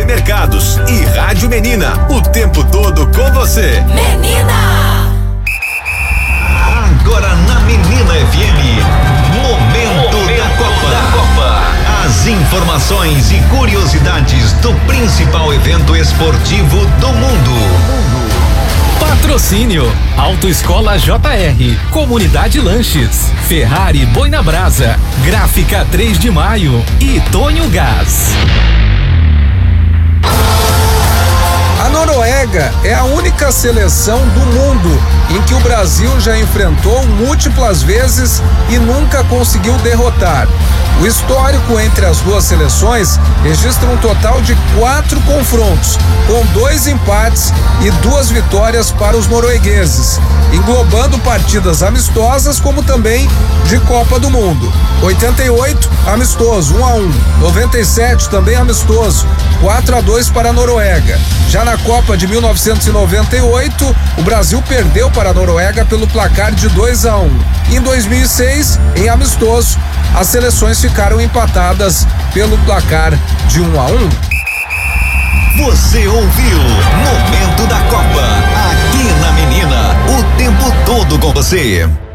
Supermercados e Rádio Menina, o tempo todo com você. Menina! Agora na Menina FM, Momento da Copa. As informações e curiosidades do principal evento esportivo do mundo. Patrocínio: Autoescola JR, Comunidade Lanches, Ferrari Boi na Brasa, Gráfica 3 de Maio e Tonho Gás. A Noruega é a única seleção do mundo em que o Brasil já enfrentou múltiplas vezes e nunca conseguiu derrotar. O histórico entre as duas seleções registra um total de 4 confrontos, com 2 empates e 2 vitórias para os noruegueses, englobando partidas amistosas como também de Copa do Mundo. 88, amistoso, 1-1. 97, também amistoso, 4-2 para a Noruega. Já na Copa de 1998, o Brasil perdeu para a Noruega pelo placar de 2-1. Em 2006, em amistoso, as seleções ficaram empatadas pelo placar de 1-1. Você ouviu Momento da Copa, aqui na Menina, o tempo todo com você.